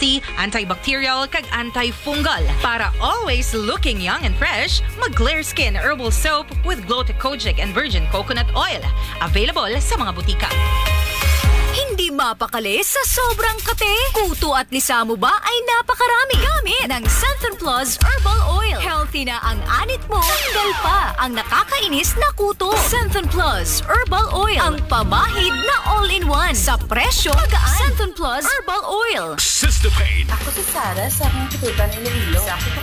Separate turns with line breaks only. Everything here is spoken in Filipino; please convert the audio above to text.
healthy, antibacterial, kag antifungal. Para always looking young and fresh, mag-Clear Skin Herbal Soap with Glow-Tecogic and Virgin Coconut Oil. Available sa mga butika.
Hindi mapakali sa sobrang kate. Kuto at lisa mo ba ay napakarami gamit ng Centrum Plus Herbal Oil. Healthy na ang anit mo, tanggal pa ang nakakainis na kuto. Centrum Plus Herbal Oil, ang pamahid na all-in-one sa presyo magaan. Centrum Plus Herbal Oil.
Sister Pain.
Ako si Sarah sa mga katutan ng Iloilo. Sa ako